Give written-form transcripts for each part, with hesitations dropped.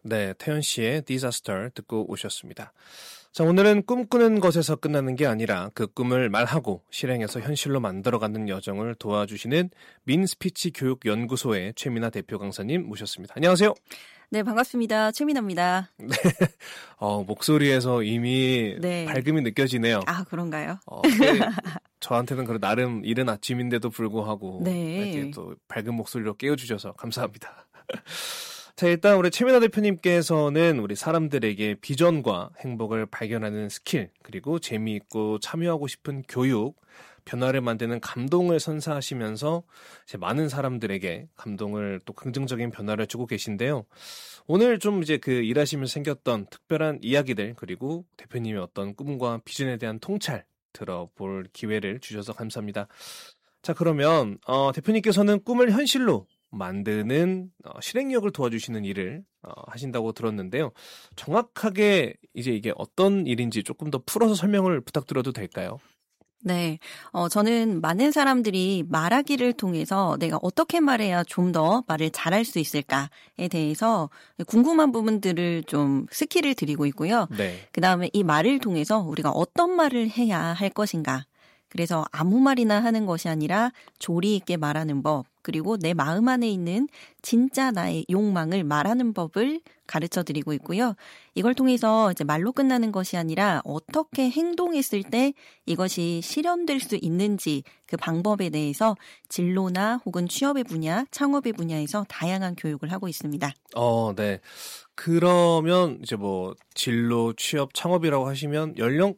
네, 태연 씨의 디자스터 듣고 오셨습니다. 자, 오늘은 꿈꾸는 것에서 끝나는 게 아니라 그 꿈을 말하고 실행해서 현실로 만들어가는 여정을 도와주시는 민스피치 교육연구소의 최민아 대표 강사님 모셨습니다. 안녕하세요. 네, 반갑습니다. 최민아입니다. 네, 목소리에서 이미 네. 밝음이 느껴지네요. 아, 그런가요? 저한테는 그래 나름 이른 아침인데도 불구하고 네. 이렇게 또 밝은 목소리로 깨워주셔서 감사합니다. 자, 일단 우리 최민아 대표님께서는 우리 사람들에게 비전과 행복을 발견하는 스킬, 그리고 재미있고 참여하고 싶은 교육, 변화를 만드는 감동을 선사하시면서 이제 많은 사람들에게 감동을 또 긍정적인 변화를 주고 계신데요. 오늘 좀 이제 그 일하시면서 생겼던 특별한 이야기들, 그리고 대표님의 어떤 꿈과 비전에 대한 통찰 들어볼 기회를 주셔서 감사합니다. 자, 그러면 대표님께서는 꿈을 현실로 만드는 실행력을 도와주시는 일을 하신다고 들었는데요. 정확하게 이제 이게 어떤 일인지 조금 더 풀어서 설명을 부탁드려도 될까요? 네, 저는 많은 사람들이 말하기를 통해서 내가 어떻게 말해야 좀 더 말을 잘할 수 있을까에 대해서 궁금한 부분들을 좀 스킬을 드리고 있고요. 네. 그다음에 이 말을 통해서 우리가 어떤 말을 해야 할 것인가. 그래서 아무 말이나 하는 것이 아니라 조리 있게 말하는 법, 그리고 내 마음 안에 있는 진짜 나의 욕망을 말하는 법을 가르쳐 드리고 있고요. 이걸 통해서 이제 말로 끝나는 것이 아니라 어떻게 행동했을 때 이것이 실현될 수 있는지 그 방법에 대해서 진로나 혹은 취업의 분야, 창업의 분야에서 다양한 교육을 하고 있습니다. 네. 그러면 이제 뭐 진로, 취업, 창업이라고 하시면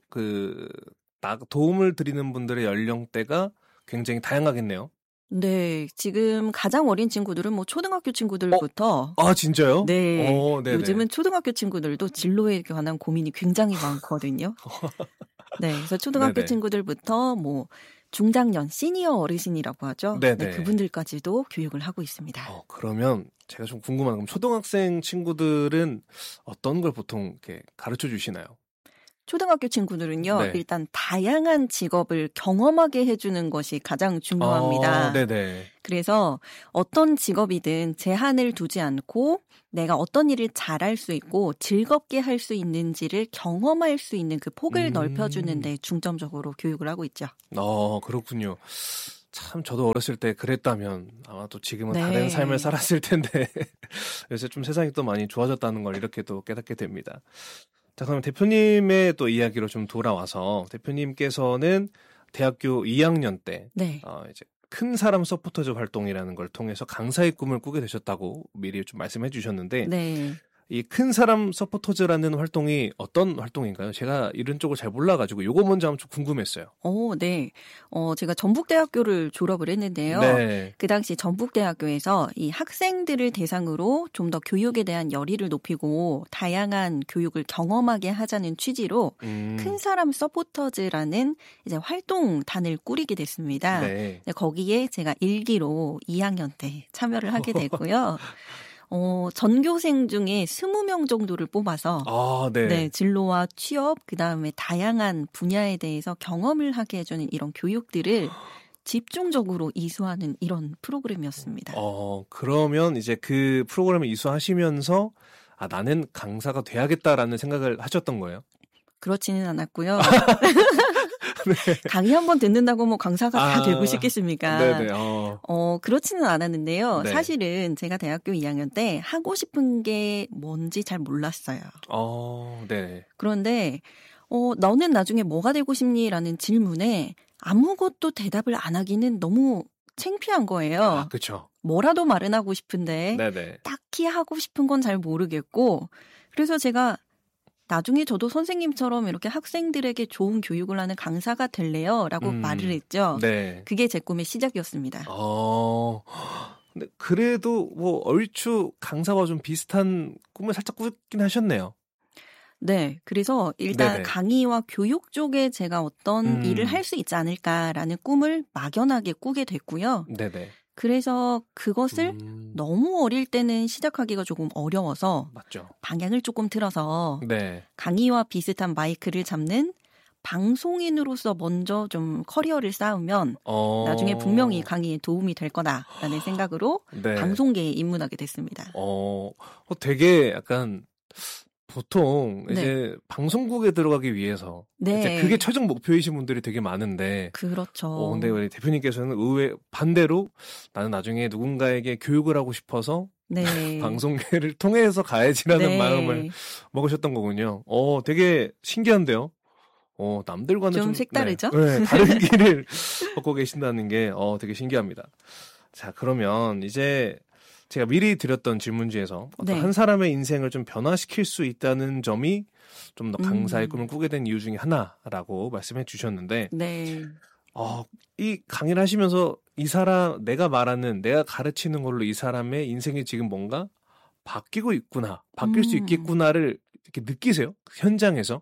도움을 드리는 분들의 연령대가 굉장히 다양하겠네요. 네, 지금 가장 어린 친구들은 뭐 초등학교 친구들부터. 아, 진짜요? 네. 네네. 요즘은 초등학교 친구들도 진로에 관한 고민이 굉장히 많거든요. 네, 그래서 초등학교 네네. 친구들부터 뭐 중장년, 시니어 어르신이라고 하죠. 네네. 네, 그분들까지도 교육을 하고 있습니다. 그러면 제가 좀 궁금한 건 초등학생 친구들은 어떤 걸 보통 이렇게 가르쳐 주시나요? 초등학교 친구들은요, 네. 일단 다양한 직업을 경험하게 해주는 것이 가장 중요합니다. 네네. 그래서 어떤 직업이든 제한을 두지 않고 내가 어떤 일을 잘할 수 있고 즐겁게 할 수 있는지를 경험할 수 있는 그 폭을 넓혀주는 데 중점적으로 교육을 하고 있죠. 그렇군요. 참 저도 어렸을 때 그랬다면 아마도 지금은 네. 다른 삶을 살았을 텐데 요새 좀 세상이 또 많이 좋아졌다는 걸 이렇게 또 깨닫게 됩니다. 자, 그럼 대표님의 또 이야기로 좀 돌아와서 대표님께서는 대학교 2학년 때 네. 이제 큰 사람 서포터즈 활동이라는 걸 통해서 강사의 꿈을 꾸게 되셨다고 미리 좀 말씀해 주셨는데 네. 이 큰 사람 서포터즈라는 활동이 어떤 활동인가요? 제가 이런 쪽을 잘 몰라가지고 요거 먼저 한번 좀 궁금했어요. 네. 제가 전북대학교를 졸업을 했는데요. 네. 그 당시 전북대학교에서 이 학생들을 대상으로 좀 더 교육에 대한 열의를 높이고 다양한 교육을 경험하게 하자는 취지로 큰 사람 서포터즈라는 이제 활동단을 꾸리게 됐습니다. 네. 거기에 제가 1기로 2학년 때 참여를 하게 됐고요. 전교생 중에 20명 정도를 뽑아서 네, 진로와 취업, 그다음에 다양한 분야에 대해서 경험을 하게 해주는 이런 교육들을 집중적으로 이수하는 이런 프로그램이었습니다. 그러면 이제 그 프로그램을 이수하시면서 나는 강사가 돼야겠다라는 생각을 하셨던 거예요? 그렇지는 않았고요. 네. 강의 한번 듣는다고 뭐 강사가 다 되고 싶겠습니까? 네네. 그렇지는 않았는데요. 네. 사실은 제가 대학교 2학년 때 하고 싶은 게 뭔지 잘 몰랐어요. 네. 그런데 너는 나중에 뭐가 되고 싶니?라는 질문에 아무것도 대답을 안 하기는 너무 창피한 거예요. 그렇죠. 뭐라도 말은 하고 싶은데 네네. 딱히 하고 싶은 건 잘 모르겠고 그래서 제가 나중에 저도 선생님처럼 이렇게 학생들에게 좋은 교육을 하는 강사가 될래요? 라고 말을 했죠. 네. 그게 제 꿈의 시작이었습니다. 근데 그래도 뭐 얼추 강사와 좀 비슷한 꿈을 살짝 꾸긴 하셨네요. 네. 그래서 일단 네네. 강의와 교육 쪽에 제가 어떤 일을 할 수 있지 않을까라는 꿈을 막연하게 꾸게 됐고요. 네네. 그래서 그것을 너무 어릴 때는 시작하기가 조금 어려워서 맞죠. 방향을 조금 틀어서 네. 강의와 비슷한 마이크를 잡는 방송인으로서 먼저 좀 커리어를 쌓으면 나중에 분명히 강의에 도움이 될 거다라는 생각으로 네. 방송계에 입문하게 됐습니다. 되게 약간 보통 네. 이제 방송국에 들어가기 위해서 네. 이제 그게 최종 목표이신 분들이 되게 많은데 그렇죠. 근데 우리 대표님께서는 의외 반대로 나는 나중에 누군가에게 교육을 하고 싶어서 네. 방송계를 통해서 가야지라는 네. 마음을 먹으셨던 거군요. 되게 신기한데요. 남들과는 좀 색다르죠? 네, 다른 길을 걷고 계신다는 게 되게 신기합니다. 자, 그러면 이제 제가 미리 드렸던 질문지에서 어떤 네. 한 사람의 인생을 좀 변화시킬 수 있다는 점이 좀 더 강사의 꿈을 꾸게 된 이유 중에 하나라고 말씀해 주셨는데 네. 이 강의를 하시면서 이 사람, 내가 가르치는 걸로 이 사람의 인생이 지금 뭔가 바뀌고 있구나, 바뀔 수 있겠구나를 이렇게 느끼세요? 현장에서?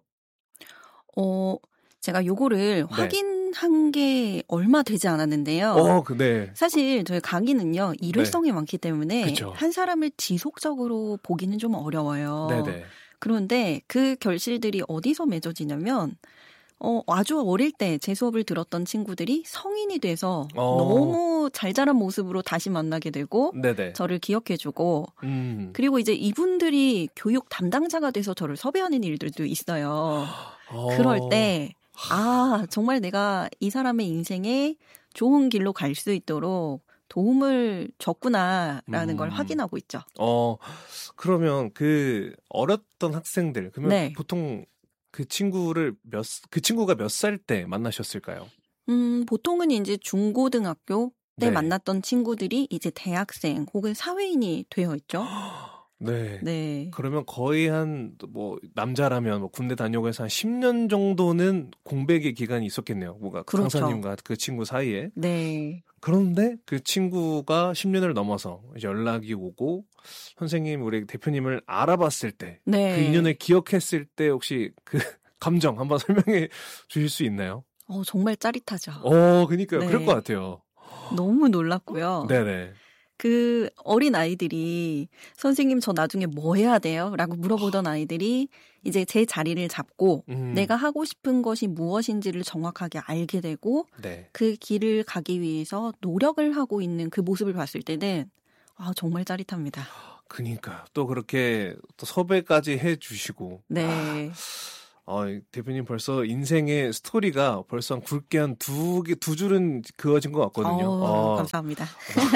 제가 요거를 확인한 게 얼마 되지 않았는데요. 네. 사실 저희 강의는요, 일회성이 많기 때문에 그쵸. 한 사람을 지속적으로 보기는 좀 어려워요. 네네. 그런데 그 결실들이 어디서 맺어지냐면, 아주 어릴 때 제 수업을 들었던 친구들이 성인이 돼서 너무 잘 자란 모습으로 다시 만나게 되고, 네네. 저를 기억해주고, 그리고 이제 이분들이 교육 담당자가 돼서 저를 섭외하는 일들도 있어요. 그럴 때, 정말 내가 이 사람의 인생에 좋은 길로 갈 수 있도록 도움을 줬구나라는 걸 확인하고 있죠. 그러면 그 어렸던 학생들, 그러면 네. 보통 그 친구가 몇 살 때 만나셨을까요? 보통은 이제 중고등학교 때 네. 만났던 친구들이 이제 대학생 혹은 사회인이 되어 있죠. 네. 네. 그러면 거의 남자라면 군대 다녀오고 해서 한 10년 정도는 공백의 기간이 있었겠네요. 뭔가 그렇죠. 강사님과 그 친구 사이에. 네. 그런데 그 친구가 10년을 넘어서 이제 연락이 오고 선생님, 우리 대표님을 알아봤을 때, 네. 그 인연을 기억했을 때 혹시 그 감정 한번 설명해 주실 수 있나요? 정말 짜릿하죠. 그러니까요. 네. 그럴 것 같아요. 너무 놀랐고요. 네네. 그 어린 아이들이 선생님 저 나중에 뭐 해야 돼요? 라고 물어보던 아이들이 이제 제 자리를 잡고 내가 하고 싶은 것이 무엇인지를 정확하게 알게 되고 네. 그 길을 가기 위해서 노력을 하고 있는 그 모습을 봤을 때는 정말 짜릿합니다. 그러니까 또 그렇게 또 섭외까지 해주시고. 네. 대표님 벌써 인생의 스토리가 벌써 굵게 한 두 줄은 그어진 것 같거든요. 감사합니다.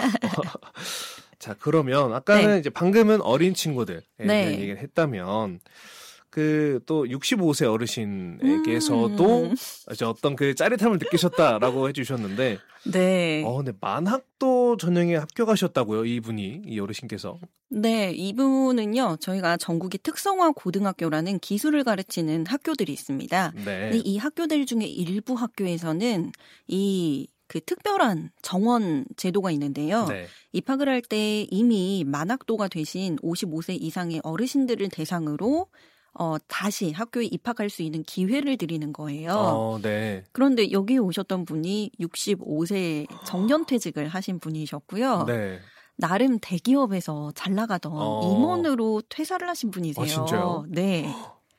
자, 그러면 아까는 이제 방금은 어린 친구들에 대한 얘기를 했다면 그 또 65세 어르신에게서도 이제 어떤 그 짜릿함을 느끼셨다라고 해주셨는데, 네. 근데 만학도 전형에 합격하셨다고요, 이 어르신께서? 네, 이분은요, 저희가 전국의 특성화 고등학교라는 기술을 가르치는 학교들이 있습니다. 네. 근데 이 학교들 중에 일부 학교에서는 그 특별한 정원 제도가 있는데요. 네. 입학을 할 때 이미 만학도가 되신 55세 이상의 어르신들을 대상으로 다시 학교에 입학할 수 있는 기회를 드리는 거예요. 네. 그런데 여기 오셨던 분이 65세 정년퇴직을 하신 분이셨고요. 네. 나름 대기업에서 잘 나가던 임원으로 퇴사를 하신 분이세요. 진짜요? 네.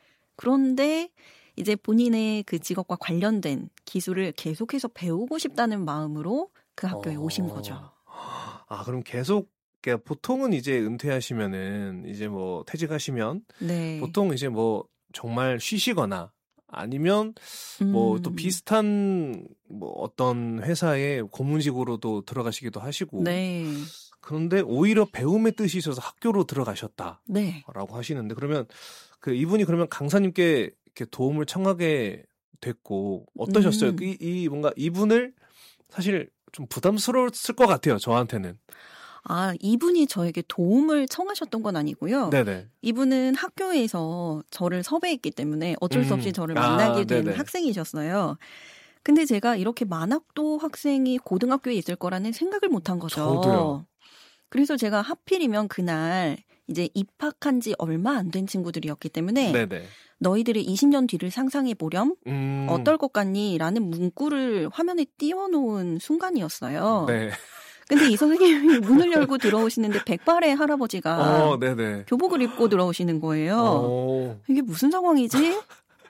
그런데 이제 본인의 그 직업과 관련된 기술을 계속해서 배우고 싶다는 마음으로 그 학교에 오신 거죠. 그럼 계속, 보통은 이제 은퇴하시면은 이제 퇴직하시면 네. 보통 이제 정말 쉬시거나 아니면 또 비슷한 어떤 회사의 고문직으로도 들어가시기도 하시고. 네. 그런데 오히려 배움의 뜻이 있어서 학교로 들어가셨다라고 네. 하시는데, 그러면 이분이 그러면 강사님께 이렇게 도움을 청하게 됐고 어떠셨어요? 뭔가 이분을 사실 좀 부담스러웠을 것 같아요, 저한테는. 이분이 저에게 도움을 청하셨던 건 아니고요. 네네. 이분은 학교에서 저를 섭외했기 때문에 어쩔 수 없이 저를 만나게 된 네네. 학생이셨어요. 근데 제가 이렇게 만학도 학생이 고등학교에 있을 거라는 생각을 못한 거죠. 저도요. 그래서 제가 하필이면 그날 이제 입학한 지 얼마 안 된 친구들이었기 때문에 네네. 너희들의 20년 뒤를 상상해 보렴. 어떨 것 같니? 라는 문구를 화면에 띄워놓은 순간이었어요. 네. 근데 이 선생님이 문을 열고 들어오시는데 백발의 할아버지가 네네. 교복을 입고 들어오시는 거예요. 이게 무슨 상황이지?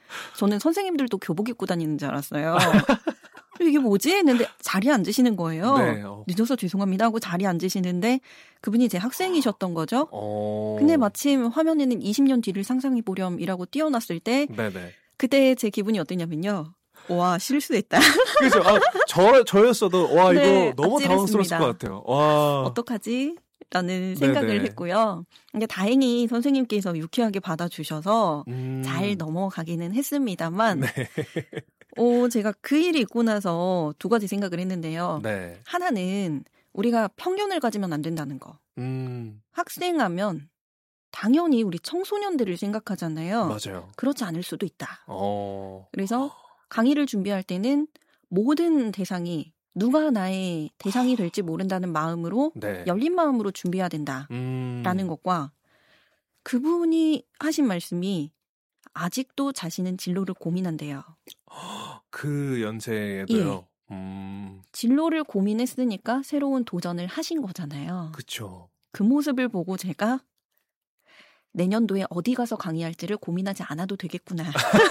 저는 선생님들도 교복 입고 다니는 줄 알았어요. 이게 뭐지? 했는데 자리에 앉으시는 거예요. 네. 늦어서 죄송합니다 하고 자리에 앉으시는데 그분이 제 학생이셨던 거죠. 근데 마침 화면에는 20년 뒤를 상상해 보렴이라고 띄워놨을 때 네네. 그때 제 기분이 어땠냐면요. 와, 실수했다. 그렇죠. 저였어도 와 네, 이거 너무 아찔했습니다. 당황스러웠을 것 같아요. 와. 어떡하지? 라는 생각을 네네. 했고요. 근데 다행히 선생님께서 유쾌하게 받아주셔서 잘 넘어가기는 했습니다만 네. 제가 그 일이 있고 나서 두 가지 생각을 했는데요. 네. 하나는 우리가 편견을 가지면 안 된다는 거. 학생하면 당연히 우리 청소년들을 생각하잖아요. 맞아요. 그렇지 않을 수도 있다. 그래서 강의를 준비할 때는 모든 대상이 누가 나의 대상이 될지 모른다는 마음으로 네. 열린 마음으로 준비해야 된다라는 것과 그분이 하신 말씀이 아직도 자신은 진로를 고민한대요. 그 연세에도요. 진로를 고민했으니까 새로운 도전을 하신 거잖아요. 그렇죠. 그 모습을 보고 제가 내년도에 어디 가서 강의할지를 고민하지 않아도 되겠구나.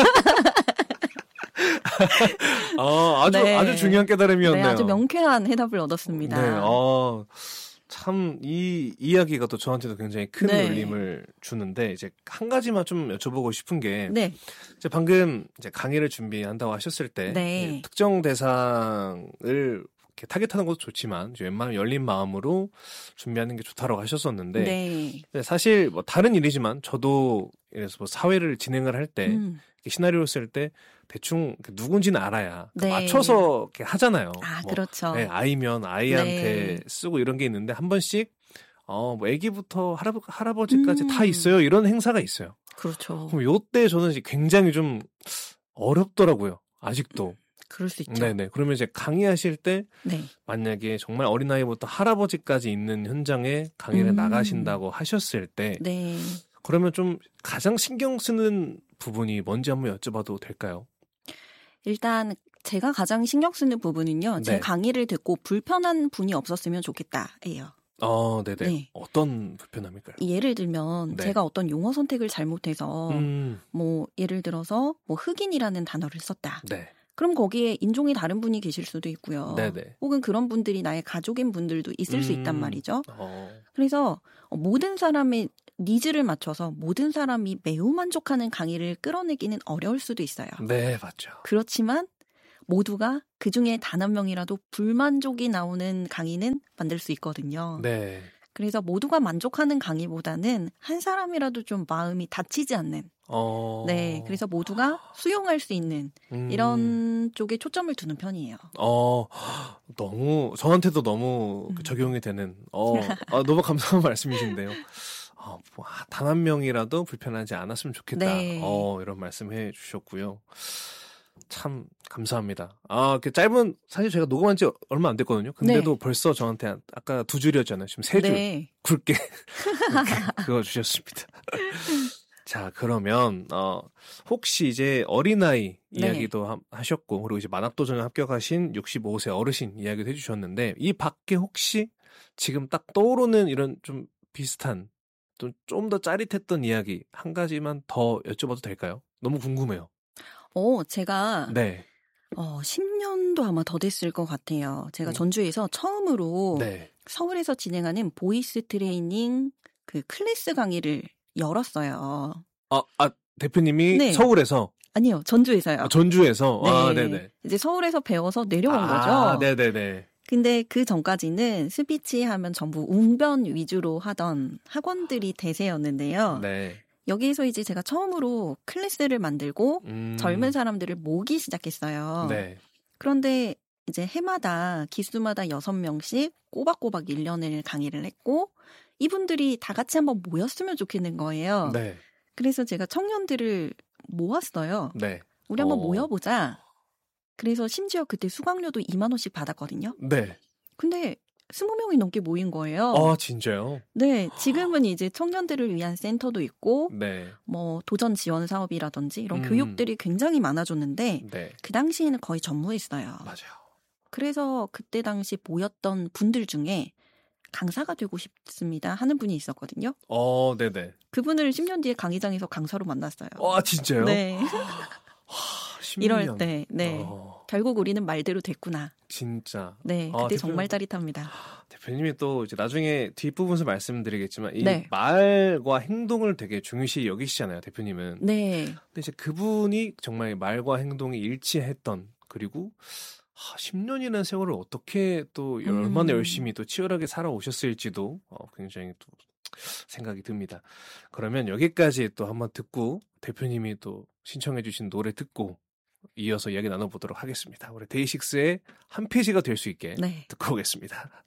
아주 중요한 깨달음이었네요. 네, 아주 명쾌한 해답을 얻었습니다. 네, 참 이 이야기가 또 저한테도 굉장히 큰 울림을 주는데 이제 한 가지만 좀 여쭤보고 싶은 게 이제 방금 이제 강의를 준비한다고 하셨을 때 특정 대상을 이렇게 타겟하는 것도 좋지만 이제 웬만하면 열린 마음으로 준비하는 게 좋다라고 하셨었는데 사실 뭐 다른 일이지만 저도 그래서 뭐 사회를 진행을 할 때 시나리오를 쓸 때 대충 누군지는 알아야 맞춰서 이렇게 하잖아요. 뭐, 그렇죠. 네, 아이면 아이한테 쓰고 이런 게 있는데 한 번씩 뭐 아기부터 할아버지까지 다 있어요. 이런 행사가 있어요. 그렇죠. 그럼 요때 저는 이제 굉장히 좀 어렵더라고요. 아직도. 그럴 수 있죠. 네네. 그러면 이제 강의하실 때 만약에 정말 어린아이부터 할아버지까지 있는 현장에 강의를 나가신다고 하셨을 때 그러면 좀 가장 신경 쓰는 부분이 뭔지 한번 여쭤봐도 될까요? 일단 제가 가장 신경 쓰는 부분은요. 제 강의를 듣고 불편한 분이 없었으면 좋겠다예요. 네네. 네. 어떤 불편함일까요? 예를 들면 제가 어떤 용어 선택을 잘못해서 뭐 예를 들어서 뭐 흑인이라는 단어를 썼다. 그럼 거기에 인종이 다른 분이 계실 수도 있고요. 혹은 그런 분들이 나의 가족인 분들도 있을 수 있단 말이죠. 그래서 모든 사람의 니즈를 맞춰서 모든 사람이 매우 만족하는 강의를 끌어내기는 어려울 수도 있어요. 네, 맞죠. 그렇지만 모두가 그중에 단 한 명이라도 불만족이 나오는 강의는 만들 수 있거든요. 네. 그래서 모두가 만족하는 강의보다는 한 사람이라도 좀 마음이 다치지 않는 그래서 모두가 수용할 수 있는 이런 쪽에 초점을 두는 편이에요. 저한테도 너무 적용이 되는 너무 감사한 말씀이신데요. 단 한 명이라도 불편하지 않았으면 좋겠다. 이런 말씀해 주셨고요. 참 감사합니다. 그 짧은 사실 제가 녹음한 지 얼마 안 됐거든요. 근데도 벌써 저한테 아까 2줄이었잖아요. 지금 3줄 굵게 그거 주셨습니다. 자, 그러면 혹시 이제 어린아이 이야기도 하셨고 그리고 이제 만학도전에 합격하신 65세 어르신 이야기도 해주셨는데 이 밖에 혹시 지금 딱 떠오르는 이런 좀 비슷한 좀 더 짜릿했던 이야기 한 가지만 더 여쭤봐도 될까요? 너무 궁금해요. 제가 10년도 아마 더 됐을 것 같아요. 제가 전주에서 처음으로 서울에서 진행하는 보이스 트레이닝 그 클래스 강의를 열었어요. 대표님이 서울에서? 아니요, 전주에서요. 전주에서? 네네. 이제 서울에서 배워서 내려온 거죠. 네네네. 근데 그 전까지는 스피치 하면 전부 웅변 위주로 하던 학원들이 대세였는데요. 여기에서 이제 제가 처음으로 클래스를 만들고 젊은 사람들을 모으기 시작했어요. 그런데 이제 해마다 기수마다 6명씩 꼬박꼬박 1년을 강의를 했고 이분들이 다 같이 한번 모였으면 좋겠는 거예요. 그래서 제가 청년들을 모았어요. 우리 한번 모여보자. 그래서 심지어 그때 수강료도 2만 원씩 받았거든요. 근데 20명이 넘게 모인 거예요. 진짜요? 네, 지금은 이제 청년들을 위한 센터도 있고, 뭐 도전 지원 사업이라든지 이런 교육들이 굉장히 많아졌는데, 그 당시에는 거의 전무했어요. 맞아요. 그래서 그때 당시 모였던 분들 중에 강사가 되고 싶습니다 하는 분이 있었거든요. 네네. 그분을 10년 뒤에 강의장에서 강사로 만났어요. 진짜요? 네. 이럴 때, 네. 결국 우리는 말대로 됐구나. 진짜. 네, 그때 정말 짜릿합니다. 대표님이 또 이제 나중에 뒷부분에서 말씀드리겠지만 이 네. 말과 행동을 되게 중요시 여기시잖아요, 대표님은. 네. 근데 이제 그분이 정말 말과 행동이 일치했던 그리고 10년이라는 세월을 어떻게 또 얼마나 열심히 또 치열하게 살아오셨을지도 굉장히 또 생각이 듭니다. 그러면 여기까지 또 한번 듣고 대표님이 또 신청해주신 노래 듣고 이어서 이야기 나눠보도록 하겠습니다. 우리 데이식스의 한 페이지가 될 수 있게 네. 듣고 오겠습니다.